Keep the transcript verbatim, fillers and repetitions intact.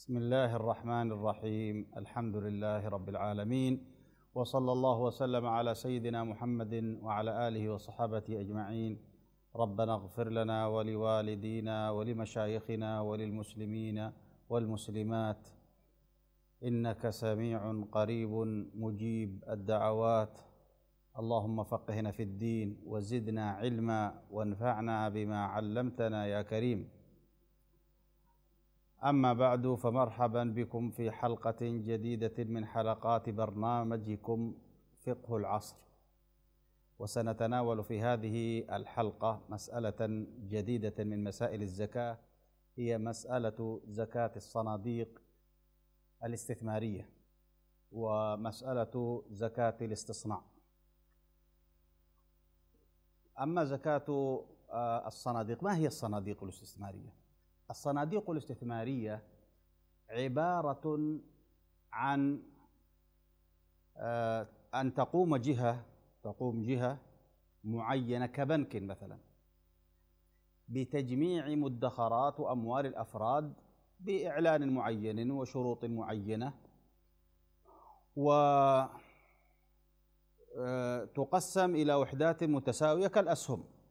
بسم الله الرحمن الرحيم. الحمد لله رب العالمين، وصلى الله وسلم على سيدنا محمد وعلى آله وصحابته أجمعين. ربنا اغفر لنا ولوالدينا ولمشايخنا وللمسلمين والمسلمات، إنك سميع قريب مجيب الدعوات. اللهم فقهنا في الدين وزدنا علما وانفعنا بما علمتنا يا كريم. أما بعد، فمرحبا بكم في حلقة جديدة من حلقات برنامجكم فقه العصر، وسنتناول في هذه الحلقة مسألة جديدة من مسائل الزكاة، هي مسألة زكاة الصناديق الاستثمارية ومسألة زكاة الاستصناع. أما زكاة الصناديق، ما هي الصناديق الاستثمارية؟ الصناديق الاستثمارية عبارة عن أن تقوم جهة تقوم جهة معينة كبنك مثلا بتجميع مدخرات وأموال الأفراد بإعلان معين وشروط معينة، وتقسم إلى وحدات متساوية كالأسهم.